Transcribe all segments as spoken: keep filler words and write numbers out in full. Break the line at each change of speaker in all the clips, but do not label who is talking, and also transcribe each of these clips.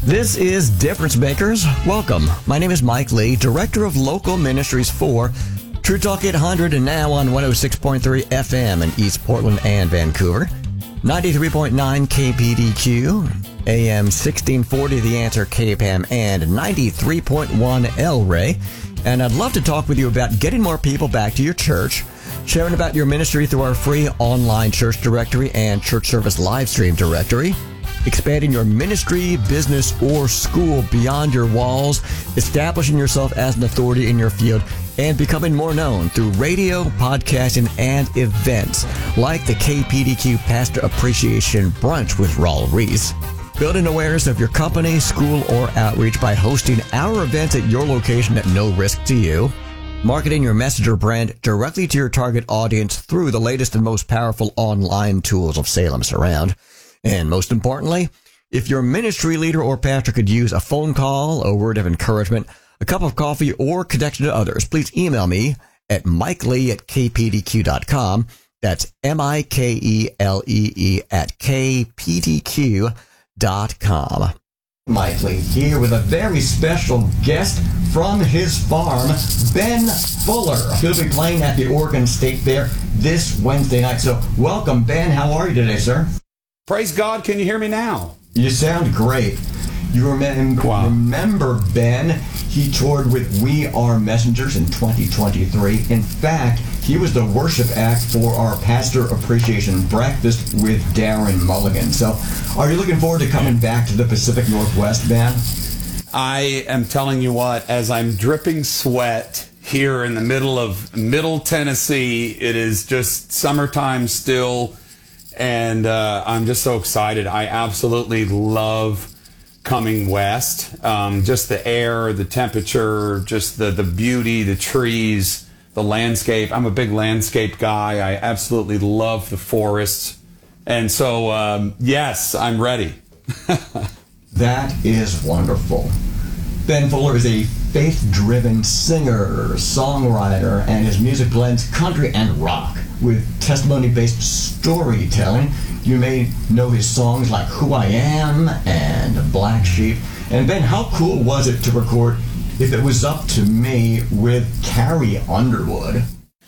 This is Difference Makers. Welcome. My name is Mike Lee, Director of Local Ministries for True Talk eight hundred and now on one oh six point three F M in East Portland and Vancouver, ninety-three point nine K P D Q, A M sixteen forty The Answer K P A M, and ninety-three point one El Rey. And I'd love to talk with you about getting more people back to your church, sharing about your ministry through our free online church directory and church service live stream directory, expanding your ministry, business, or school beyond your walls, establishing yourself as an authority in your field, and becoming more known through radio, podcasting, and events like the K P D Q Pastor Appreciation Brunch with Raul Reese. Building awareness of your company, school, or outreach by hosting our events at your location at no risk to you. Marketing your messenger brand directly to your target audience through the latest and most powerful online tools of Salem Surround. And most importantly, if your ministry leader or pastor could use a phone call, a word of encouragement, a cup of coffee, or connection to others, please email me at mikelee at k p d q dot com. That's M I K E L E E at k p d q dot com. Mike Lee here with a very special guest from his farm, Ben Fuller. He'll be playing at the Oregon State Fair this Wednesday night. So welcome, Ben. How are you today, sir?
Praise God. Can you hear me now?
You sound great. You remember, wow. remember Ben, he toured with We Are Messengers in twenty twenty-three. In fact, he was the worship act for our Pastor Appreciation Breakfast with Darren Mulligan. So are you looking forward to coming back to the Pacific Northwest, Ben?
I am telling you what, as I'm dripping sweat here in the middle of Middle Tennessee, it is just summertime still, and uh, I'm just so excited. I absolutely love coming west. Um, just the air, the temperature, just the, the beauty, the trees, the landscape. I'm a big landscape guy. I absolutely love the forests. And so, um, yes, I'm ready.
That is wonderful. Ben Fuller is a faith-driven singer, songwriter, and his music blends country and rock with testimony-based storytelling. You may know his songs like Who I Am and Black Sheep. And Ben, how cool was it to record If It Was Up to Me with Carrie Underwood?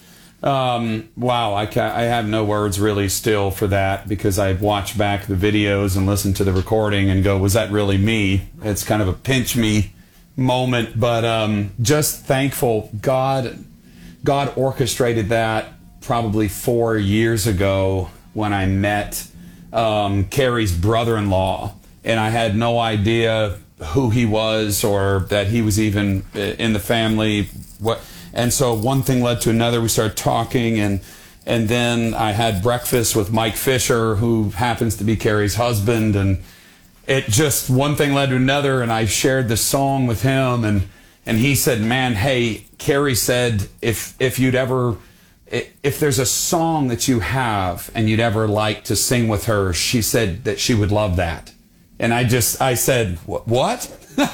Um, wow, I, ca I have no words really still for that, because I've watched back the videos and listened to the recording and go, was that really me? It's kind of a pinch me moment, but um, just thankful. God, God orchestrated that probably four years ago when I met um, Carrie's brother-in-law, and I had no idea who he was or that he was even in the family. What? And so one thing led to another. We started talking, and and then I had breakfast with Mike Fisher, who happens to be Carrie's husband, and it just, one thing led to another, and I shared the song with him, and and he said, man, hey, Carrie said, if if you'd ever, if there's a song that you have and you'd ever like to sing with her, she said that she would love that. And I just, I said, what?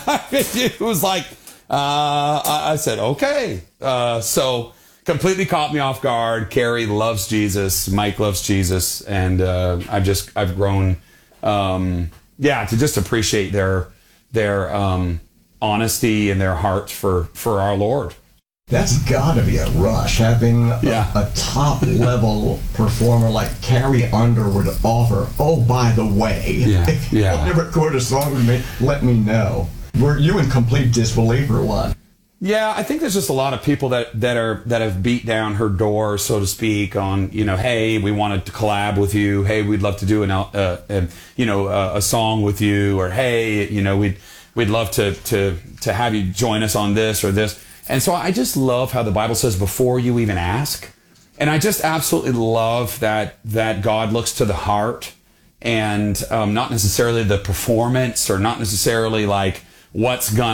It was like, uh, I said, okay. Uh, so completely caught me off guard. Carrie loves Jesus. Mike loves Jesus. And uh, I've just, I've grown, um, yeah, to just appreciate their, their um, honesty and their heart for, for our Lord.
That's gotta be a rush, having
yeah.
a, a top-level performer like Carrie Underwood offer, oh, by the way,
yeah.
if
yeah.
you want to record a song with me, let me know. Were you in complete disbelief or what?
Yeah, I think there's just a lot of people that, that are that have beat down her door, so to speak, on, you know, hey, we wanted to collab with you. Hey, we'd love to do an, uh, uh, you know, uh, a song with you, or hey, you know, we'd we'd love to to to have you join us on this or this. And so I just love how the Bible says before you even ask. And I just absolutely love that that God looks to the heart, and um, not necessarily the performance, or not necessarily like what's gonna